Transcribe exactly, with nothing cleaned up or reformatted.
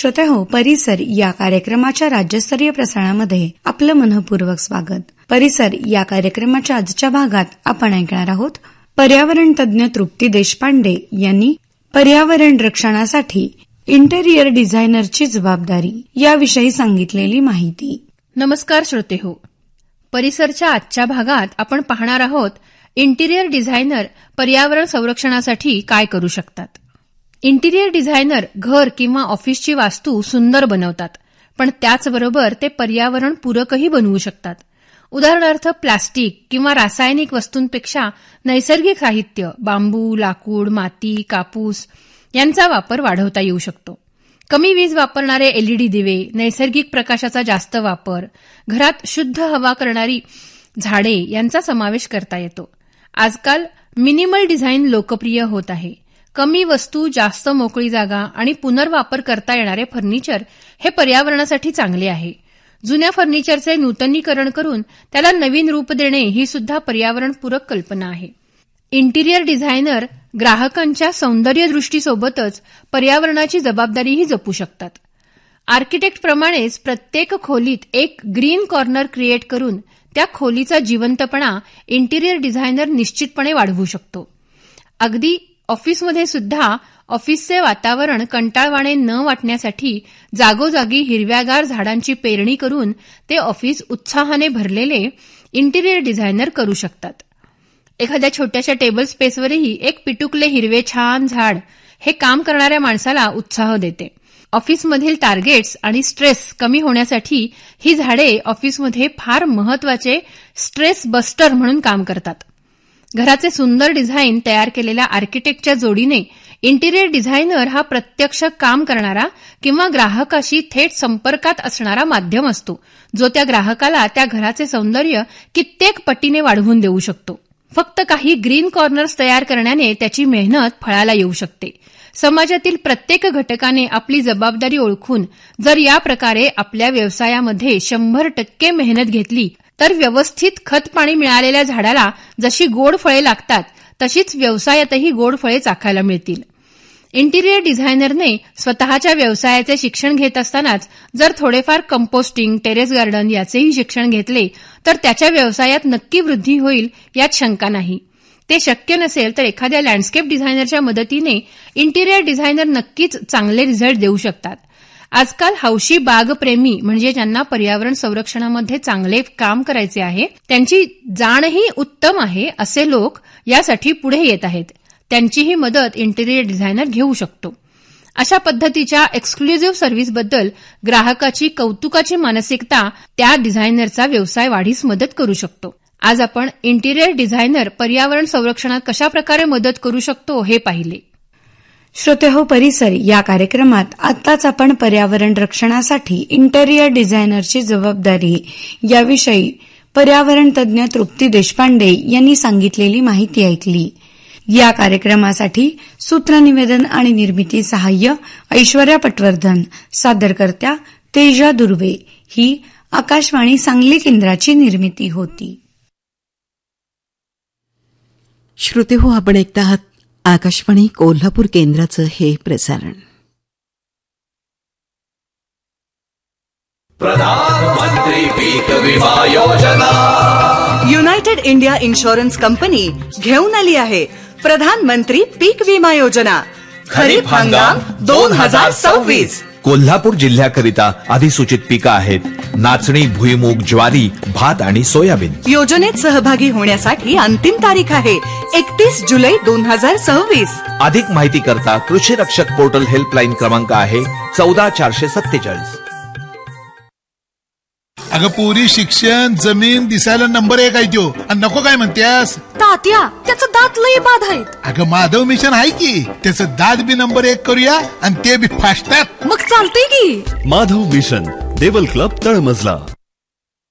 श्रोतेहो, परिसर या कार्यक्रमाच्या राज्यस्तरीय प्रसारणामध्ये आपलं मनःपूर्वक स्वागत. परिसर या कार्यक्रमाच्या आजच्या भागात आपण ऐकणार आहोत पर्यावरण तज्ज्ञ तृप्ती देशपांडे यांनी पर्यावरण रक्षणासाठी इंटेरियर डिझायनरची जबाबदारी याविषयी सांगितलेली माहिती. नमस्कार श्रोतेहो, परिसरच्या आजच्या भागात आपण पाहणार आहोत इंटिरियर डिझायनर पर्यावरण संरक्षणासाठी काय करू शकतात. इंटिरियर डिझायनर घर किंवा ऑफिसची वास्तू सुंदर बनवतात, पण त्याचबरोबर ते पर्यावरण पूरकही बनवू शकतात. उदाहरणार्थ, प्लास्टिक किंवा रासायनिक वस्तूंपेक्षा नैसर्गिक साहित्य, बांबू, लाकूड, माती, कापूस यांचा वापर वाढवता येऊ शकतो. कमी वीज वापरणारे एलईडी दिवे, नैसर्गिक प्रकाशाचा जास्त वापर, घरात शुद्ध हवा करणारी झाडे यांचा समावेश करता येतो. आजकाल मिनिमल डिझाईन लोकप्रिय होत आहे. कमी वस्तू, जास्त मोकळी जागा आणि पुनर्वापर करता येणारे फर्निचर हे पर्यावरणासाठी चांगले आहे. जुन्या फर्निचरचे नूतनीकरण करून त्याला नवीन रूप देणे ही सुद्धा पर्यावरणपूरक कल्पना आहे. इंटिरियर डिझायनर ग्राहकांच्या सौंदर्य दृष्टीसोबतच पर्यावरणाची जबाबदारीही जपू शकतात. आर्किटेक्टप्रमाणेच प्रत्येक खोलीत एक ग्रीन कॉर्नर क्रिएट करून त्या खोलीचा जिवंतपणा इंटिरियर डिझायनर निश्चितपणे वाढवू शकतो. अगदी ऑफिसमध्ये सुद्धा ऑफिसचे वातावरण कंटाळवाणे न वाटण्यासाठी जागोजागी हिरव्यागार झाडांची पेरणी करून ते ऑफिस उत्साहाने भरलेले इंटिरियर डिझायनर करू शकतात. एखाद्या छोट्याशा टेबल स्पेसवरही एक पिटुकले हिरवे छान झाड हे काम करणाऱ्या माणसाला उत्साह देते. ऑफिसमधील टार्गेट्स आणि स्ट्रेस कमी होण्यासाठी ही झाडे ऑफिसमध्ये फार महत्वाचे स्ट्रेस बस्टर म्हणून काम करतात. घराचे सुंदर डिझाईन तयार केलेल्या आर्किटेक्टच्या जोडीने इंटिरियर डिझायनर हा प्रत्यक्ष काम करणारा किंवा ग्राहकाशी थेट संपर्कात असणारा माध्यम असतो, जो त्या ग्राहकाला त्या घराचे सौंदर्य कित्येक पटीने वाढवून देऊ शकतो. फक्त काही ग्रीन कॉर्नर्स तयार करण्याने त्याची मेहनत फळाला येऊ शकते. समाजातील प्रत्येक घटकाने आपली जबाबदारी ओळखून जर या प्रकारे आपल्या व्यवसायामध्ये शंभर टक्के मेहनत घेतली तर व्यवस्थित खत पाणी मिळालेल्या झाडाला जशी गोड फळे लागतात तशीच व्यवसायातही गोड फळे चाखायला मिळतील. इंटिरियर डिझायनरने स्वतःच्या व्यवसायाचे शिक्षण घेत असतानाच जर थोडेफार कंपोस्टिंग, टेरेस गार्डन याचेही शिक्षण घेतले तर त्याच्या व्यवसायात नक्की वृद्धी होईल यात शंका नाही. ते शक्य नसेल तर एखाद्या लँडस्केप डिझायनरच्या मदतीने इंटिरियर डिझायनर नक्कीच चांगले रिझल्ट देऊ शकतात. आजकाल हौशी बागप्रेमी म्हणजे ज्यांना पर्यावरण संरक्षणामध्ये चांगले काम करायचे आहे, त्यांची जाणही उत्तम आहे असे लोक यासाठी पुढे येत आहेत. त्यांचीही मदत इंटिरियर डिझायनर घेऊ शकतो. अशा पद्धतीच्या एक्सक्लुझिव्ह सर्व्हिसबद्दल ग्राहकाची कौतुकाची मानसिकता त्या डिझायनरचा व्यवसाय वाढीस मदत करू शकतो. आज आपण इंटिरियर डिझायनर पर्यावरण संरक्षणात कशा प्रकारे मदत करू शकतो हे पाहिले. श्रोतेहो, परिसर या कार्यक्रमात आत्ताच आपण पर्यावरण रक्षणासाठी इंटेरियर डिझायनरची जबाबदारी याविषयी पर्यावरण तज्ज्ञ तृप्ती देशपांडे यांनी सांगितलेली माहिती ऐकली. या कार्यक्रमासाठी सूत्रनिवेदन आणि निर्मिती सहाय्य ऐश्वर्या पटवर्धन, सादरकर्त्या तेजा दुर्वे. ही आकाशवाणी सांगली केंद्राची निर्मिती होती. श्रोतेहो, आपण ऐकता आहात आकाशवाणी कोल्हापूर केंद्राचं हे प्रसारण. प्रधानमंत्री पीक विमा योजना युनायटेड इंडिया इन्शुरन्स कंपनी घेऊन आली आहे प्रधानमंत्री पीक विमा योजना खरीप हंगाम दोन हजार सव्वीस. कोल्हापूर जिल्ह्याकरिता अधिसूचित पिकं आहेत नाचणी, भुईमूग, ज्वारी, भात आणि सोयाबीन. योजनेत सहभागी होण्यासाठी अंतिम तारीख आहे एकतीस जुलै दोन हजार सव्वीस. अधिक माहिती करता कृषी रक्षक पोर्टल हेल्पलाईन क्रमांक आहे चौदा चारशे सत्तेचाळीस. अगं पोरी, शिक्षण, जमीन दिसायला नंबर एक आहे त्यो, आणि नको काय म्हणतेस? तात्या, त्याचं दात लई बाद आहेत. अगं माधव मिशन आहे की, त्याचं दात बी नंबर एक करूया आणि ते बी फास्टात. मग चालतंय की. माधव मिशन, देवल क्लब, तळमजला.